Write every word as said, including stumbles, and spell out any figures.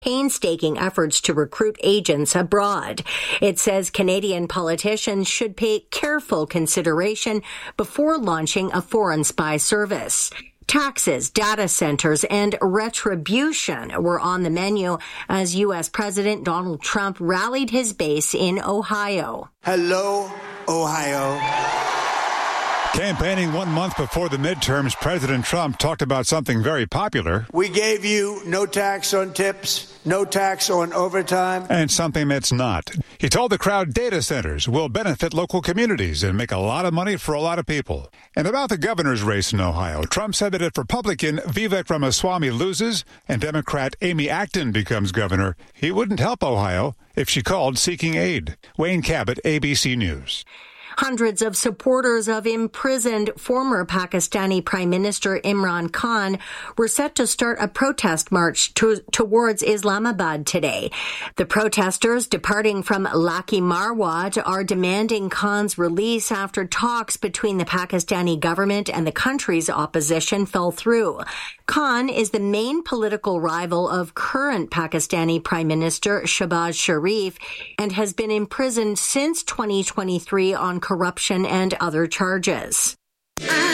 painstaking efforts to recruit agents abroad. It says Canadian politicians should pay careful consideration before launching a foreign spy service. Taxes, data centers, and retribution were on the menu as U S. President Donald Trump rallied his base in Ohio. Hello, Ohio. Campaigning one month before the midterms, President Trump talked about something very popular. We gave you no tax on tips, no tax on overtime. And something that's not. He told the crowd data centers will benefit local communities and make a lot of money for a lot of people. And about the governor's race in Ohio, Trump said that if Republican Vivek Ramaswamy loses and Democrat Amy Acton becomes governor, he wouldn't help Ohio if she called seeking aid. Wayne Cabot, A B C News. Hundreds of supporters of imprisoned former Pakistani Prime Minister Imran Khan were set to start a protest march to, towards Islamabad today. The protesters, departing from Laki Marwat, are demanding Khan's release after talks between the Pakistani government and the country's opposition fell through. Khan is the main political rival of current Pakistani Prime Minister Shehbaz Sharif and has been imprisoned since twenty twenty-three on corruption and other charges.